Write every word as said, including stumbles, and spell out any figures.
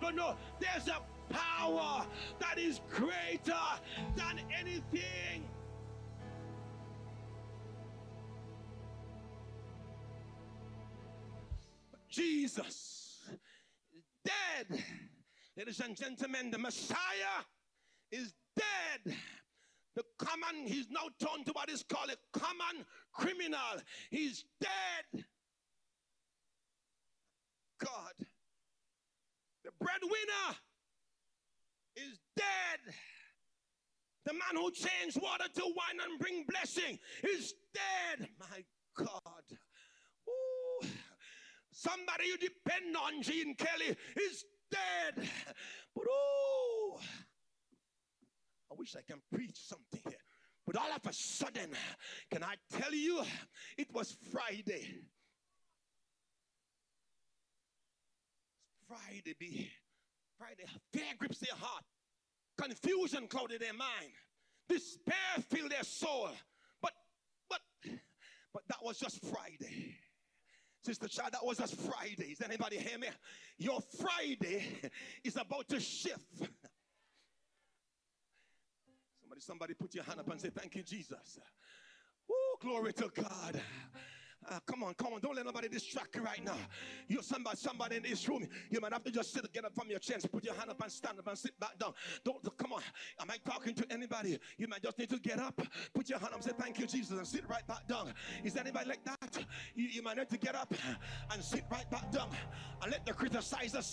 people know there's a power that is greater than anything. Jesus is dead. Ladies and gentlemen, the Messiah is dead. The common, he's now turned to what is called a common criminal. He's dead. God, the breadwinner is dead. The man who changed water to wine and bring blessing is dead. My God. Ooh. Somebody you depend on, Gene Kelly, is dead. But oh, I wish I can preach something here. But all of a sudden, can I tell you, it was Friday. Friday be Friday. Fear grips their heart. Confusion clouded their mind. Despair filled their soul. But but but that was just Friday. Sister Child, that was just Friday. Does anybody hear me? Your Friday is about to shift. Somebody, somebody put your hand up and say, thank you, Jesus. Oh, glory to God. Uh, come on, come on. Don't let nobody distract you right now. You're somebody, somebody in this room. You might have to just sit, get up from your chair, put your hand up and stand up and sit back down. Don't, come on. Am I talking to anybody? You might just need to get up, put your hand up and say, thank you, Jesus, and sit right back down. Is anybody like that? You, you might need to get up and sit right back down and let the criticizers